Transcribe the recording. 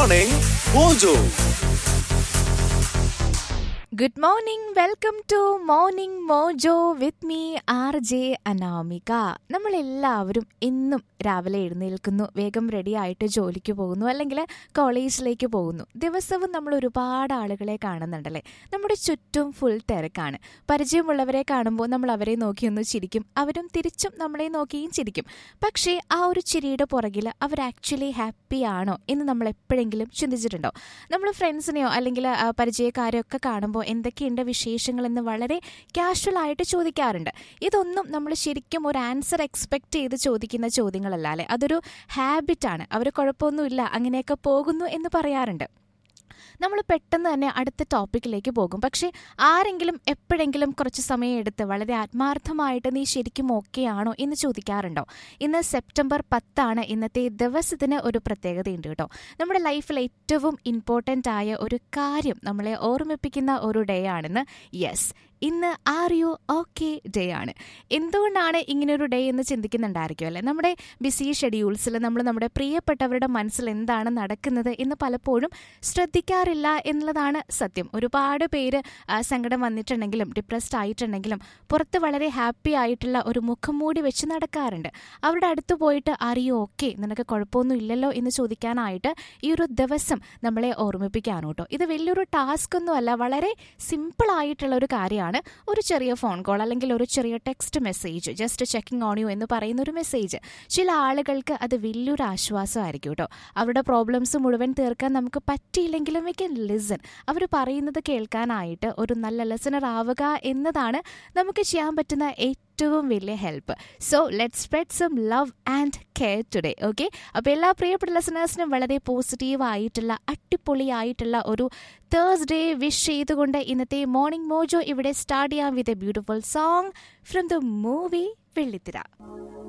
Morning Mojo. Good morning, welcome to Morning Mojo with me RJ Anamika. നമ്മളെല്ലാവരും എന്നും രാവിലെ എഴുന്നേൽക്കുന്നു, വേഗം റെഡി ആയിട്ട് ജോലിക്ക് പോകുന്നു, അല്ലെങ്കിൽ കോളേജിലേക്ക് പോകുന്നു. ദിവസവും നമ്മൾ ഒരുപാട് ആളുകളെ കാണുന്നുണ്ടല്ലേ. നമ്മുടെ ചുറ്റും ഫുൾ തിരക്കാണ്. പരിചയമുള്ളവരെ കാണുമ്പോൾ നമ്മൾ അവരെ നോക്കിയൊന്ന് ചിരിക്കും, അവരും തിരിച്ചും നമ്മളെ നോക്കിയും ചിരിക്കും. പക്ഷേ ആ ഒരു ചിരിയുടെ പുറകിൽ അവർ ആക്ച്വലി ഹാപ്പി ആണോ എന്ന് നമ്മൾ എപ്പോഴെങ്കിലും ചിന്തിച്ചിട്ടുണ്ടോ? നമ്മൾ ഫ്രണ്ട്സിനെയോ അല്ലെങ്കിൽ പരിചയക്കാരെയോ ഒക്കെ കാണുമ്പോൾ എന്തൊക്കെയുണ്ട് വിശേഷങ്ങളെന്ന് വളരെ കാഷ്വൽ ആയിട്ട് ചോദിക്കാറുണ്ട്. ഇതൊന്നും നമ്മൾ ശരിക്കും ഒരു ആൻസർ എക്സ്പെക്ട് ചെയ്ത് ചോദിക്കുന്ന ചോദ്യങ്ങളല്ല അല്ലേ. അതൊരു ഹാബിറ്റാണ്. അവർ കുഴപ്പമൊന്നുമില്ല, അങ്ങനെയൊക്കെ പോകുന്നു എന്ന് പറയാറുണ്ട്. നമ്മൾ പെട്ടെന്ന് തന്നെ അടുത്ത ടോപ്പിക്കിലേക്ക് പോകും. പക്ഷേ ആരെങ്കിലും എപ്പോഴെങ്കിലും കുറച്ച് സമയം എടുത്ത് വളരെ ആത്മാർത്ഥമായിട്ട് നീ ശരിക്കും ഓക്കെ ആണോ എന്ന് ചോദിക്കാറുണ്ടോ? ഇന്ന് സെപ്റ്റംബർ 10 ഇന്നത്തെ ദിവസത്തിന് ഒരു പ്രത്യേകതയുണ്ട് കേട്ടോ. നമ്മുടെ ലൈഫിൽ ഏറ്റവും ഇമ്പോർട്ടൻ്റ് ആയ ഒരു കാര്യം നമ്മളെ ഓർമ്മിപ്പിക്കുന്ന ഒരു ഡേ ആണെന്ന്. യെസ്, ഇന്ന് ആർ യു ഓക്കെ ഡേ ആണ്. എന്തുകൊണ്ടാണ് ഇങ്ങനൊരു ഡേ എന്ന് ചിന്തിക്കുന്നുണ്ടായിരിക്കും അല്ലേ. നമ്മുടെ ബിസി ഷെഡ്യൂൾസിൽ നമ്മൾ നമ്മുടെ പ്രിയപ്പെട്ടവരുടെ മനസ്സിൽ എന്താണ് നടക്കുന്നത് എന്ന് പലപ്പോഴും ശ്രദ്ധിക്കാറില്ല എന്നുള്ളതാണ് സത്യം. ഒരുപാട് പേര് സങ്കടം വന്നിട്ടുണ്ടെങ്കിലും ഡിപ്രസ്ഡ് ആയിട്ടുണ്ടെങ്കിലും പുറത്ത് വളരെ ഹാപ്പി ആയിട്ടുള്ള ഒരു മുഖം മൂടി വെച്ച് നടക്കാറുണ്ട്. അവരുടെ അടുത്ത് പോയിട്ട് ആർ യു ഓക്കെ, നിനക്ക് കുഴപ്പമൊന്നും ഇല്ലല്ലോ എന്ന് ചോദിക്കാനായിട്ട് ഈ ഒരു ദിവസം നമ്മളെ ഓർമ്മിപ്പിക്കാണ് കേട്ടോ. ഇത് വലിയൊരു ടാസ്ക് ഒന്നുമല്ല, വളരെ സിമ്പിൾ ആയിട്ടുള്ള ഒരു കാര്യമാണ്. ഒരു ചെറിയ ഫോൺ കോൾ അല്ലെങ്കിൽ ഒരു ചെറിയ text message, just checking on you എന്ന് പറയുന്ന ഒരു മെസ്സേജ് ചില ആളുകൾക്ക് അത് വലിയൊരു ആശ്വാസമായിരിക്കും കേട്ടോ. അവരുടെ പ്രോബ്ലംസ് മുഴുവൻ തീർക്കാൻ നമുക്ക് പറ്റിയില്ലെങ്കിലും വി ക്യാൻ ലിസൺ. അവർ പറയുന്നത് കേൾക്കാനായിട്ട് ഒരു നല്ല ലിസണർ ആവുക എന്നതാണ് നമുക്ക് ചെയ്യാൻ പറ്റുന്ന ഏറ്റവും വലിയ help. So let's spread some love and care today. Okay, അപ്പോൾ എല്ലാ പ്രിയപ്പെട്ട ലിസണേഴ്സിനും വളരെ പോസിറ്റീവായിട്ടുള്ള അടിപൊളിയായിട്ടുള്ള ഒരു തേഴ്സ്ഡേ വിഷ് ചെയ്തുകൊണ്ട് ഇന്നത്തെ മോർണിംഗ് മോജോ ഇവിടെ സ്റ്റാർട്ട് ചെയ്യാം with a beautiful song from the movie വെള്ളിത്തിര.